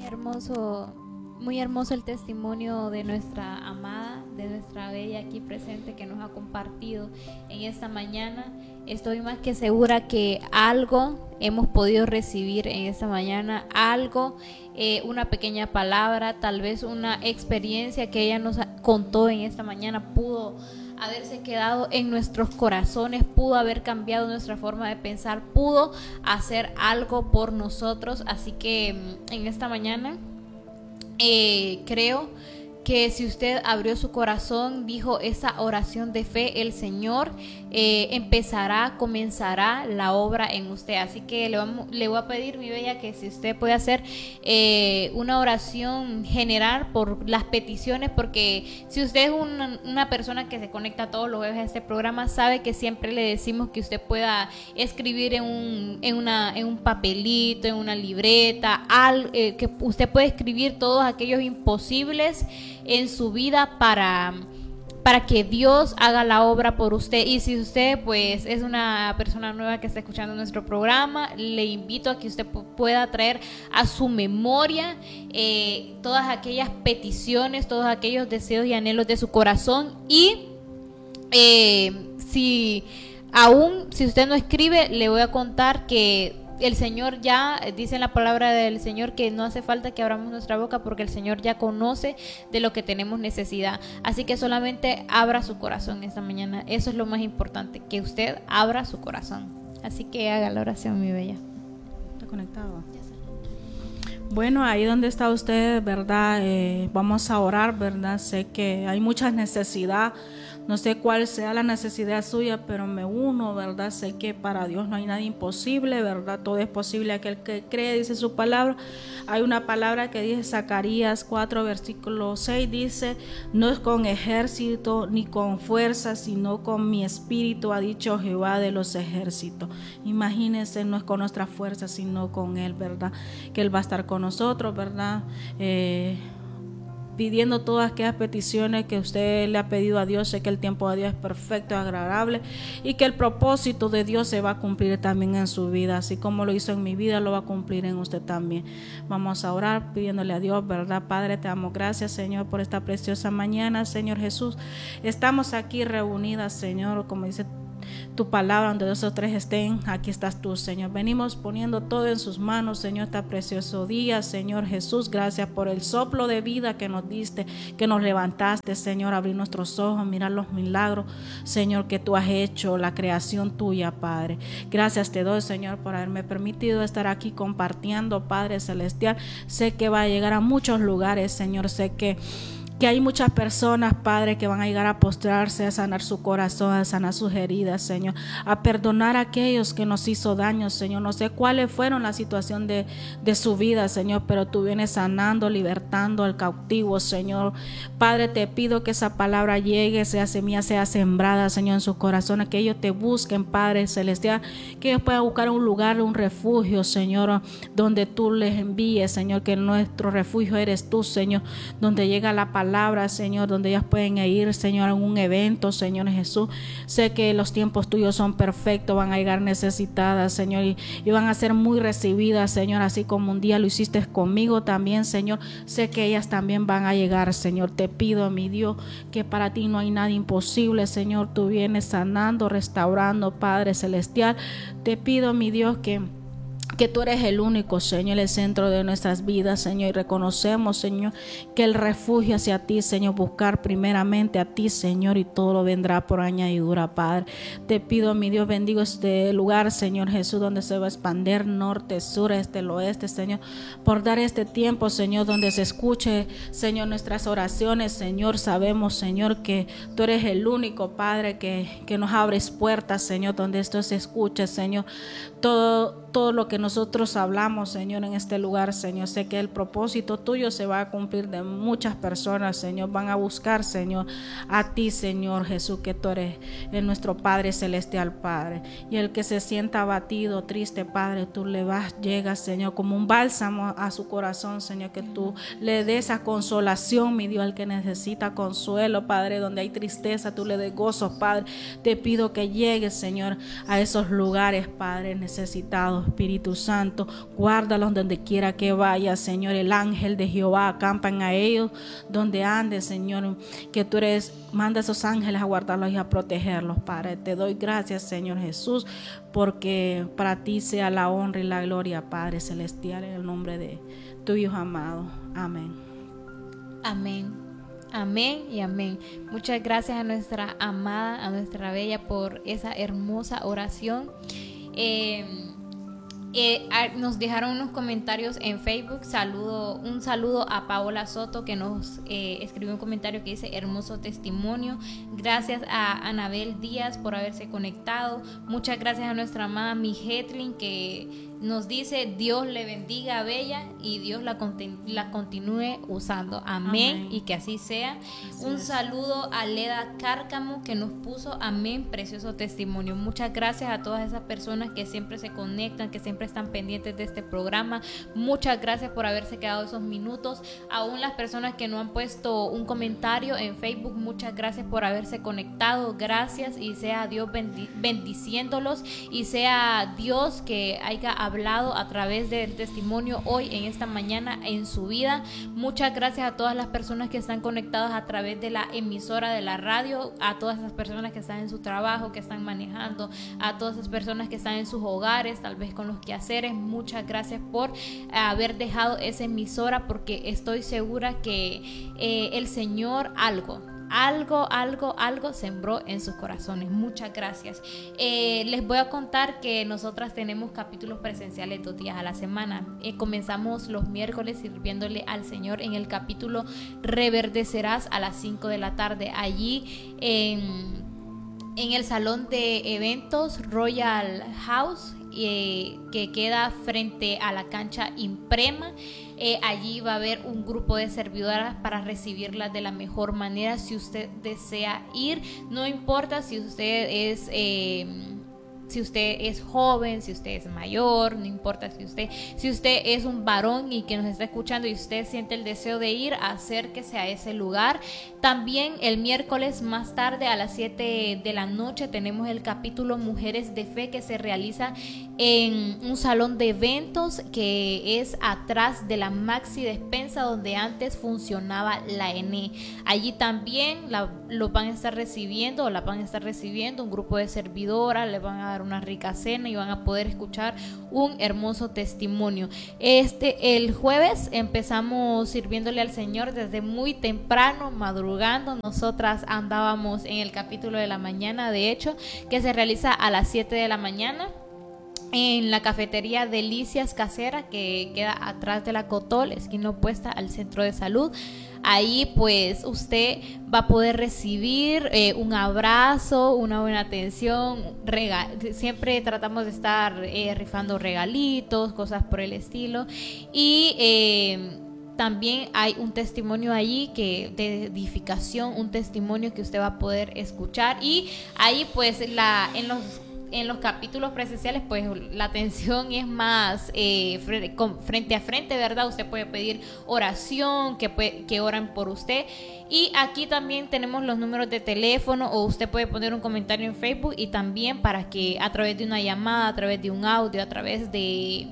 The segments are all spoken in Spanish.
Hermoso, muy hermoso el testimonio de nuestra amada, de nuestra bella aquí presente que nos ha compartido en esta mañana. Estoy más que segura que algo hemos podido recibir en esta mañana, algo, una pequeña palabra, tal vez una experiencia que ella nos contó en esta mañana pudo haberse quedado en nuestros corazones, pudo haber cambiado nuestra forma de pensar, pudo hacer algo por nosotros. Así que en esta mañana creo que si usted abrió su corazón, dijo esa oración de fe, el Señor comenzará la obra en usted. Así que le voy a pedir, mi bella, que si usted puede hacer una oración general por las peticiones, porque si usted es una persona que se conecta todos los jueves a este programa, sabe que siempre le decimos que usted pueda escribir en un papelito, en una libreta, que usted puede escribir todos aquellos imposibles en su vida para que Dios haga la obra por usted. Y si usted pues es una persona nueva que está escuchando nuestro programa, le invito a que usted pueda traer a su memoria todas aquellas peticiones, todos aquellos deseos y anhelos de su corazón. Y si usted no escribe, le voy a contar que el Señor ya dice en la palabra del Señor que no hace falta que abramos nuestra boca, porque el Señor ya conoce de lo que tenemos necesidad. Así que solamente abra su corazón esta mañana. Eso es lo más importante, que usted abra su corazón. Así que haga la oración, mi bella. ¿Está conectado? Bueno, ahí donde está usted, ¿verdad? Vamos a orar, ¿verdad? Sé que hay muchas necesidades. No sé cuál sea la necesidad suya, pero me uno, ¿verdad? Sé que para Dios no hay nada imposible, ¿verdad? Todo es posible aquel que cree, dice su palabra. Hay una palabra que dice Zacarías 4, versículo 6, dice: no es con ejército ni con fuerza, sino con mi espíritu, ha dicho Jehová de los ejércitos. Imagínense, no es con nuestra fuerza, sino con Él, ¿verdad? Que Él va a estar con nosotros, ¿verdad? Pidiendo todas aquellas peticiones que usted le ha pedido a Dios. Sé que el tiempo de Dios es perfecto, agradable, y que el propósito de Dios se va a cumplir también en su vida, así como lo hizo en mi vida, lo va a cumplir en usted también. Vamos a orar pidiéndole a Dios, ¿verdad? Padre, te damos gracias, Señor, por esta preciosa mañana, Señor Jesús. Estamos aquí reunidas, Señor, como dice tu palabra, donde 2 o 3 estén, aquí estás tú, Señor. Venimos poniendo todo en sus manos, Señor, este precioso día, Señor Jesús. Gracias por el soplo de vida que nos diste, que nos levantaste, Señor. Abrir nuestros ojos, mirar los milagros, Señor, que tú has hecho, la creación tuya, Padre. Gracias te doy, Señor, por haberme permitido estar aquí compartiendo, Padre Celestial. Sé que va a llegar a muchos lugares, Señor. Sé que hay muchas personas, Padre, que van a llegar a postrarse, a sanar su corazón, a sanar sus heridas, Señor, a perdonar a aquellos que nos hizo daño, Señor. No sé cuáles fueron la situación de su vida, Señor, pero tú vienes sanando, libertando al cautivo, Señor. Padre, te pido que esa palabra llegue, sea semilla, sea sembrada, Señor, en sus corazones, que ellos te busquen, Padre Celestial, que ellos puedan buscar un lugar, un refugio, Señor, donde tú les envíes, Señor, que nuestro refugio eres tú, Señor, donde llega la palabra, Señor, donde ellas pueden ir, Señor, a un evento, Señor Jesús. Sé que los tiempos tuyos son perfectos, van a llegar necesitadas, Señor, y van a ser muy recibidas, Señor, así como un día lo hiciste conmigo también, Señor. Sé que ellas también van a llegar, Señor. Te pido, mi Dios, que para ti no hay nada imposible, Señor. Tú vienes sanando, restaurando, Padre Celestial. Te pido, mi Dios, que tú eres el único, Señor, el centro de nuestras vidas, Señor, y reconocemos, Señor, que el refugio hacia ti, Señor, buscar primeramente a ti, Señor, y todo lo vendrá por añadidura, Padre. Te pido, mi Dios, bendigo este lugar, Señor Jesús, donde se va a expandir norte, sur, este, el oeste, Señor, por dar este tiempo, Señor, donde se escuche, Señor, nuestras oraciones, Señor. Sabemos, Señor, que tú eres el único, Padre, que nos abres puertas, Señor, donde esto se escuche, Señor. Todo lo que nosotros hablamos, Señor, en este lugar, Señor, sé que el propósito tuyo se va a cumplir de muchas personas, Señor. Van a buscar, Señor, a ti, Señor Jesús, que tú eres nuestro Padre Celestial, Padre. Y el que se sienta abatido, triste, Padre, tú llegas, Señor, como un bálsamo a su corazón, Señor, que tú le des esa consolación, mi Dios, al que necesita consuelo, Padre. Donde hay tristeza, tú le des gozo, Padre. Te pido que llegues, Señor, a esos lugares, Padre, necesitados, amado Espíritu Santo, guárdalos donde quiera que vaya, Señor. El ángel de Jehová acampan a ellos donde ande, Señor, que tú manda esos ángeles a guardarlos y a protegerlos, Padre. Te doy gracias, Señor Jesús, porque para ti sea la honra y la gloria, Padre celestial, en el nombre de tu Hijo amado. Amén. Amén. Amén y amén. Muchas gracias a nuestra amada, a nuestra bella, por esa hermosa oración. Nos dejaron unos comentarios en Facebook. Un saludo a Paola Soto, que nos escribió un comentario que dice: hermoso testimonio. Gracias a Anabel Díaz por haberse conectado. Muchas gracias a nuestra amada Mijetlin, que nos dice: Dios le bendiga a Bella y Dios la continúe usando. Amén. Y que así sea. Un saludo a Leda Cárcamo, que nos puso: amén, precioso testimonio. Muchas gracias a todas esas personas que siempre se conectan, que siempre están pendientes de este programa. Muchas gracias por haberse quedado esos minutos. Aún las personas que no han puesto un comentario en Facebook, muchas gracias por haberse conectado. Gracias, y sea Dios bendiciéndolos, y sea Dios que haya hablado a través del testimonio hoy, en esta mañana, en su vida. Muchas gracias a todas las personas que están conectadas a través de la emisora de la radio, a todas esas personas que están en su trabajo, que están manejando, a todas esas personas que están en sus hogares, tal vez con los quehaceres. Muchas gracias por haber dejado esa emisora, porque estoy segura que el Señor algo sembró en sus corazones. Muchas gracias. Les voy a contar que nosotras tenemos capítulos presenciales 2 días a la semana. Comenzamos los miércoles sirviéndole al Señor en el capítulo Reverdecerás a las 5 de la tarde, allí en el salón de eventos Royal House, que queda frente a la cancha Imprema. Allí va a haber un grupo de servidoras para recibirlas de la mejor manera. Si usted desea ir, no importa si usted es joven, si usted es mayor, no importa si usted es un varón y que nos está escuchando y usted siente el deseo de ir, acérquese a ese lugar. También el miércoles más tarde a las 7 de la noche tenemos el capítulo Mujeres de Fe, que se realiza en un salón de eventos que es atrás de la Maxi Despensa, donde antes funcionaba la ENE. Allí también lo van a estar recibiendo un grupo de servidoras, le van a dar una rica cena y van a poder escuchar un hermoso testimonio. El jueves empezamos sirviéndole al Señor desde muy temprano, madrugando. Nosotras andábamos en el capítulo de la mañana, de hecho, que se realiza a las 7 de la mañana en la cafetería Delicias Casera, que queda atrás de la Cotol, esquina opuesta al centro de salud. Ahí pues usted va a poder recibir un abrazo, una buena atención. Siempre tratamos de estar rifando regalitos, cosas por el estilo. Y también hay un testimonio allí de edificación, un testimonio que usted va a poder escuchar. Y ahí pues en los capítulos presenciales pues la atención es más frente a frente, ¿verdad? Usted puede pedir oración, que oren por usted. Y aquí también tenemos los números de teléfono, o usted puede poner un comentario en Facebook, y también para que a través de una llamada, a través de un audio, a través de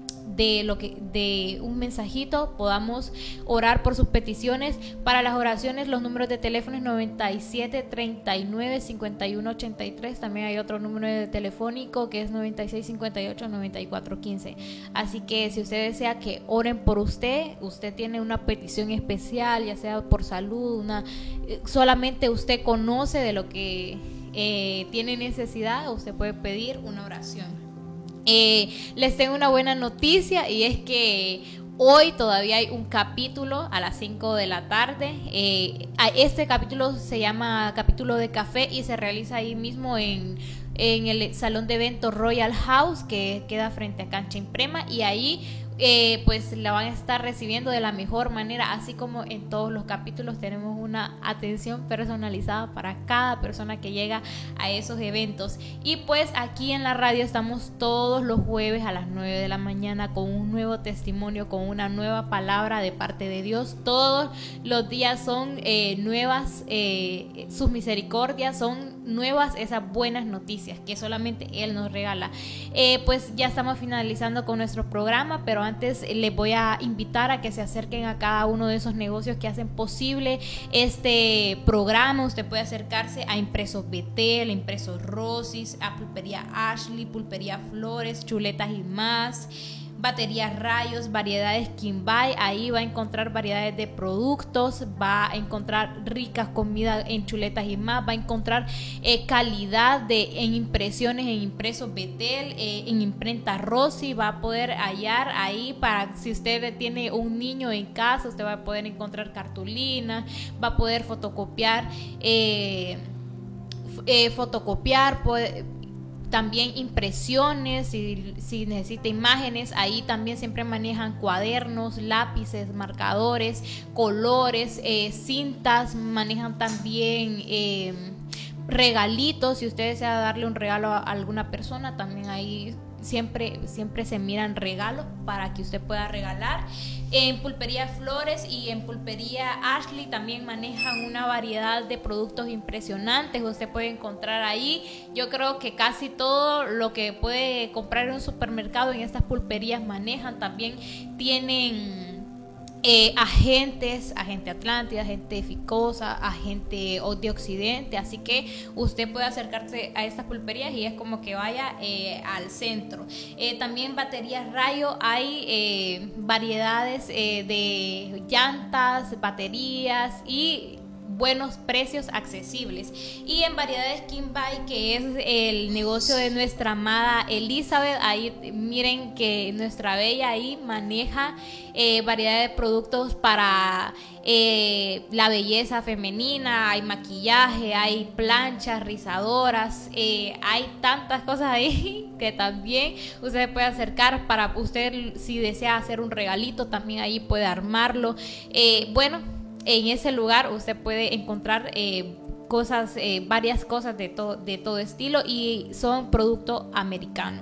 un mensajito podamos orar por sus peticiones. Para las oraciones, los números de teléfono es 97 39 51 83. También hay otro número de telefónico que es 96 58 94 15. Así que si usted desea que oren por usted tiene una petición especial, ya sea por salud, solamente usted conoce de lo que tiene necesidad, usted puede pedir una oración. Les tengo una buena noticia, y es que hoy todavía hay un capítulo a las 5 de la tarde. Este capítulo se llama Capítulo de Café y se realiza ahí mismo en el salón de eventos Royal House, que queda frente a cancha Imprema, y ahí pues la van a estar recibiendo de la mejor manera. Así como en todos los capítulos tenemos una atención personalizada para cada persona que llega a esos eventos. Y pues aquí en la radio estamos todos los jueves a las 9 de la mañana con un nuevo testimonio, con una nueva palabra de parte de Dios. Todos los días son nuevas, sus misericordias son nuevas, esas buenas noticias que solamente Él nos regala. Pues ya estamos finalizando con nuestro programa, pero antes les voy a invitar a que se acerquen a cada uno de esos negocios que hacen posible este programa. Usted puede acercarse a Impresos Betel, Impresos Rosis, a Pulpería Ashley, Pulpería Flores, Chuletas y Más, Baterías Rayos, Variedades Kimbay. Ahí va a encontrar variedades de productos, va a encontrar ricas comidas en Chuletas y Más, va a encontrar calidad en impresiones en Impresos Betel, en Imprenta Rossi. Va a poder hallar ahí, para si usted tiene un niño en casa, usted va a poder encontrar cartulinas, va a poder fotocopiar, también impresiones, si necesita imágenes. Ahí también siempre manejan cuadernos, lápices, marcadores, colores, cintas, manejan también regalitos. Si usted desea darle un regalo a alguna persona, también ahí siempre se miran regalos para que usted pueda regalar. En Pulpería Flores y en Pulpería Ashley también manejan una variedad de productos impresionantes. Usted puede encontrar ahí, yo creo que casi todo lo que puede comprar en un supermercado, en estas pulperías manejan. También tienen agente Atlántida, agente Ficosa, agente de Occidente, así que usted puede acercarse a estas pulperías y es como que vaya al centro. También Baterías Rayo, hay variedades de llantas, baterías y buenos precios accesibles. Y en Variedades Kimbay, que es el negocio de nuestra amada Elizabeth, ahí miren que nuestra bella ahí maneja variedad de productos para la belleza femenina. Hay maquillaje, hay planchas, rizadoras, hay tantas cosas ahí que también usted puede acercar para usted, si desea hacer un regalito, también ahí puede armarlo. En ese lugar usted puede encontrar varias cosas de todo estilo, y son producto americano.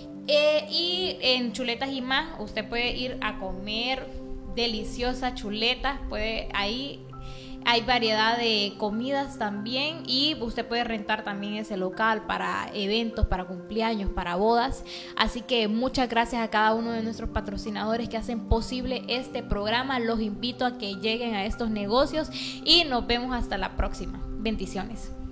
Y en Chuletas y Más usted puede ir a comer deliciosas chuletas. Ahí hay variedad de comidas también, y usted puede rentar también ese local para eventos, para cumpleaños, para bodas. Así que muchas gracias a cada uno de nuestros patrocinadores que hacen posible este programa. Los invito a que lleguen a estos negocios y nos vemos hasta la próxima. Bendiciones.